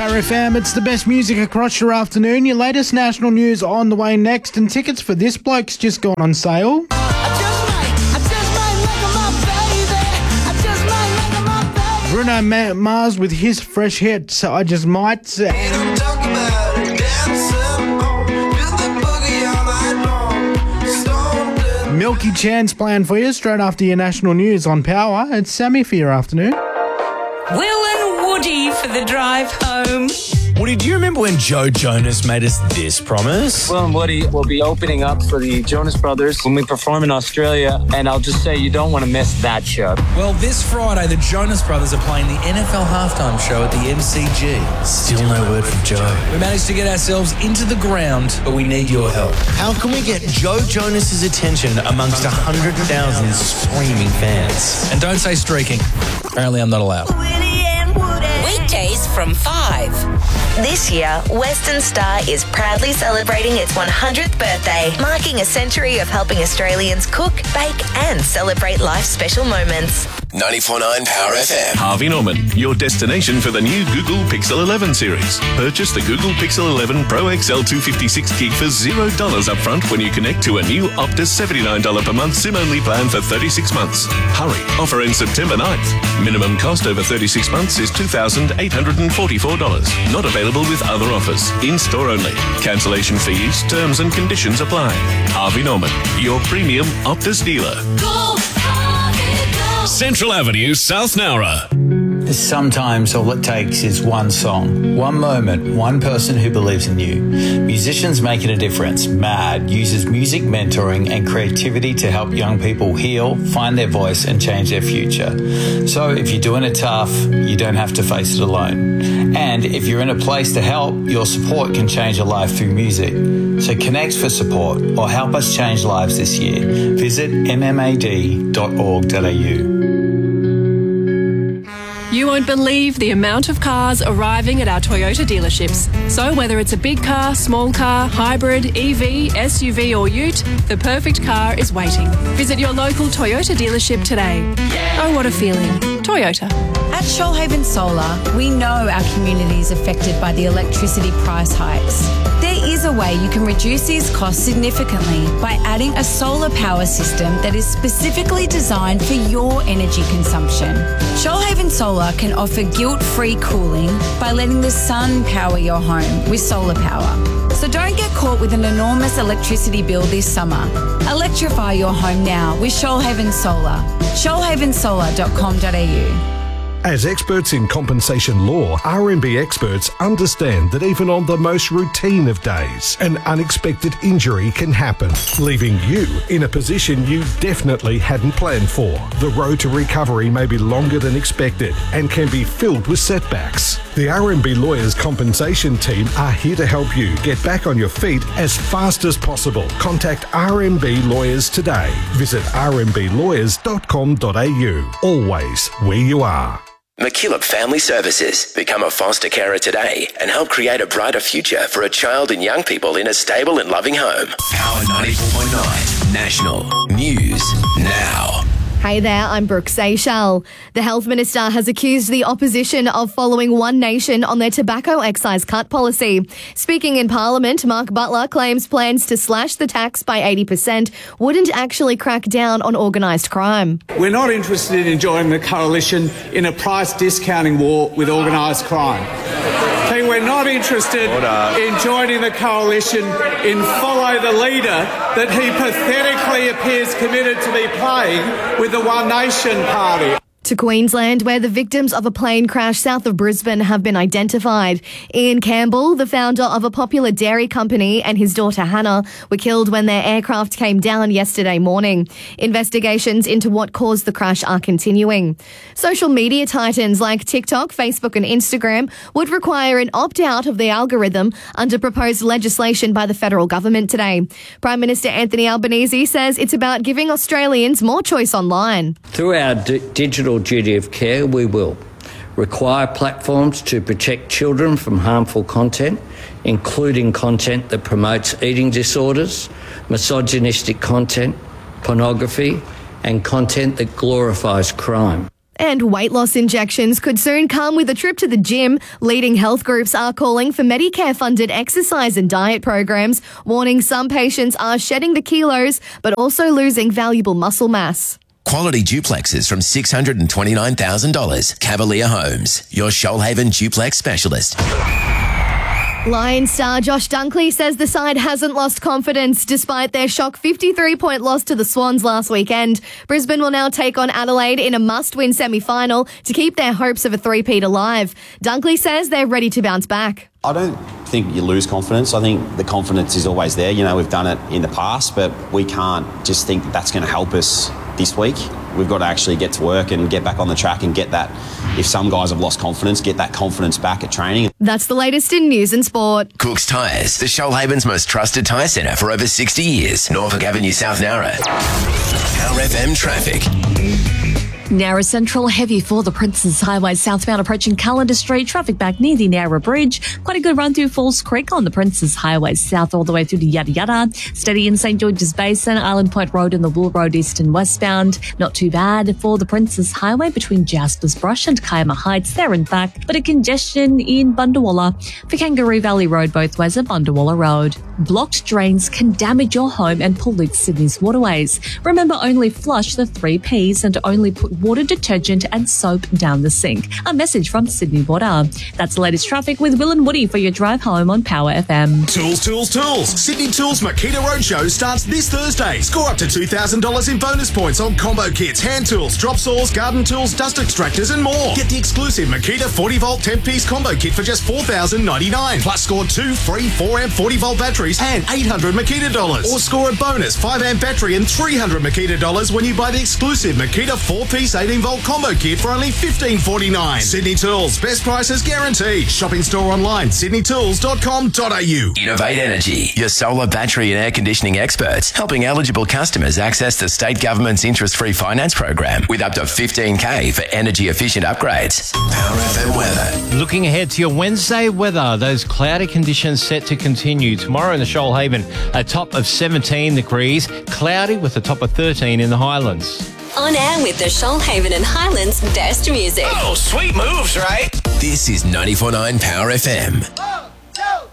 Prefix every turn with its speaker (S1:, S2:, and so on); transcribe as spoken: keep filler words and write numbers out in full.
S1: Power F M, it's the best music across your afternoon. Your latest national news on the way next, and tickets for this bloke's just gone on sale. Bruno Ma- Mars with his fresh hit, So I Just Might. Milky Chance playing for you straight after your national news on Power. It's Sammy for your afternoon.
S2: Will and Woody for the drive home.
S3: Woody, do you remember when Joe Jonas made us this promise?
S4: Will and Woody will be opening up for the Jonas Brothers when we perform in Australia, and I'll just say you don't want to miss that show.
S3: Well, this Friday, the Jonas Brothers are playing the N F L halftime show at the M C G. Still no word from Joe. We managed to get ourselves into the ground, but we need your help. How can we get Joe Jonas's attention amongst one hundred thousand screaming fans? And don't say streaking. Apparently I'm not allowed.
S2: Weekdays from five.
S5: This year, Western Star is proudly celebrating its one hundredth birthday, marking a century of helping Australians cook, bake and celebrate life's special moments.
S6: ninety-four point nine Power F M.
S7: Harvey Norman, your destination for the new Google Pixel eleven series. Purchase the Google Pixel eleven Pro X L two fifty-six gig for zero dollars upfront when you connect to a new Optus seventy-nine dollars per month SIM-only plan for thirty-six months. Hurry, offer ends September ninth. Minimum cost over thirty-six months is two thousand eight hundred forty-four dollars. Not available with other offers. In-store only. Cancellation fees, terms and conditions apply. Harvey Norman, your premium Optus dealer.
S8: Go, Harvey, go.
S7: Central Avenue, South Nowra.
S9: Sometimes all it takes is one song, one moment, one person who believes in you. Musicians Making a Difference, MAD, uses music mentoring and creativity to help young people heal, find their voice and change their future. So if you're doing it tough, you don't have to face it alone. And if you're in a place to help, your support can change a life through music. So connect for support or help us change lives this year. Visit m m a d dot org dot a u.
S10: You won't believe the amount of cars arriving at our Toyota dealerships. So whether it's a big car, small car, hybrid, E V, S U V or ute, the perfect car is waiting. Visit your local Toyota dealership today. Oh, what a feeling. Toyota.
S11: At Shoalhaven Solar, we know our community is affected by the electricity price hikes. There is a way you can reduce these costs significantly by adding a solar power system that is specifically designed for your energy consumption. Shoalhaven Solar can offer guilt-free cooling by letting the sun power your home with solar power. So don't get caught with an enormous electricity bill this summer. Electrify your home now with Shoalhaven Solar. shoalhaven solar dot com dot a u.
S12: As experts in compensation law, R M B experts understand that even on the most routine of days, an unexpected injury can happen, leaving you in a position you definitely hadn't planned for. The road to recovery may be longer than expected and can be filled with setbacks. The R M B Lawyers compensation team are here to help you get back on your feet as fast as possible. Contact R M B Lawyers today. Visit r m b lawyers dot com dot a u. Always where you are.
S6: McKillop Family Services. Become a foster carer today and help create a brighter future for a child and young people in a stable and loving home. Power ninety-four point nine National News Now.
S13: Hey there, I'm Brooke Seychelles. The Health Minister has accused the opposition of following One Nation on their tobacco excise cut policy. Speaking in Parliament, Mark Butler claims plans to slash the tax by eighty percent wouldn't actually crack down on organised crime.
S14: We're not interested in joining the coalition in a price discounting war with organised crime. Hey, we're not interested in joining the coalition in follow the leader that he pathetically appears committed to be playing with the One Nation Party.
S13: To Queensland, where the victims of a plane crash south of Brisbane have been identified. Ian Campbell, the founder of a popular dairy company, and his daughter Hannah were killed when their aircraft came down yesterday morning. Investigations into what caused the crash are continuing. Social media titans like TikTok, Facebook and Instagram would require an opt-out of the algorithm under proposed legislation by the federal government today. Prime Minister Anthony Albanese says it's about giving Australians more choice online.
S15: Through our d- digital duty of care, we will require platforms to protect children from harmful content, including content that promotes eating disorders, misogynistic content, pornography, and content that glorifies crime.
S13: And weight loss injections could soon come with a trip to the gym. Leading health groups are calling for Medicare-funded exercise and diet programs, warning some patients are shedding the kilos but also losing valuable muscle mass.
S6: Quality duplexes from six hundred twenty-nine thousand dollars. Cavalier Homes, your Shoalhaven duplex specialist.
S13: Lions star Josh Dunkley says the side hasn't lost confidence despite their shock fifty-three point loss to the Swans last weekend. Brisbane will now take on Adelaide in a must-win semi-final to keep their hopes of a three-peat alive. Dunkley says they're ready to bounce back.
S16: I don't think you lose confidence. I think the confidence is always there. You know, we've done it in the past, but we can't just think that that's going to help us this week. We've got to actually get to work and get back on the track and get that, if some guys have lost confidence, get that confidence back at training.
S13: That's the latest in news and sport.
S6: Cook's Tyres, the Shoalhaven's most trusted tyre centre for over sixty years. Norfolk Avenue, South Narra. Power F M traffic.
S17: Narra Central, heavy for the Princes Highway southbound approaching Callender Street. Traffic back near the Narra Bridge. Quite a good run through Falls Creek on the Princes Highway south all the way through to Yada Yada. Steady in St George's Basin, Island Point Road and the Wool Road east and westbound. Not too bad for the Princes Highway between Jasper's Brush and Kiama Heights there and back. But a congestion in Bundawalla for Kangaroo Valley Road both ways of Bundawalla Road. Blocked drains can damage your home and pollute Sydney's waterways. Remember, only flush the three P's and only put water, detergent and soap down the sink. A message from Sydney Water. That's the latest traffic with Will and Woody for your drive home on Power F M.
S18: Tools, tools, tools. Sydney Tools Makita Roadshow starts this Thursday. Score up to two thousand dollars in bonus points on combo kits, hand tools, drop saws, garden tools, dust extractors and more. Get the exclusive Makita forty volt ten piece combo kit for just four thousand ninety-nine dollars. Plus score two free four amp forty volt batteries and eight hundred Makita dollars. Or score a bonus five amp battery and three hundred Makita dollars when you buy the exclusive Makita four piece eighteen volt combo kit for only fifteen forty-nine. Sydney Tools, best prices guaranteed. Shopping store online, sydney tools dot com dot a u.
S6: Innovate Energy, your solar, battery and air conditioning experts, helping eligible customers access the state government's interest-free finance program with up to fifteen K for energy-efficient upgrades. Power F M weather.
S19: Looking ahead to your Wednesday weather, those cloudy conditions set to continue. Tomorrow in the Shoalhaven, a top of seventeen degrees, cloudy with a top of thirteen in the Highlands.
S8: On air with the Shoalhaven and Highlands best music.
S6: Oh, sweet moves, right? This is ninety-four point nine Power F M.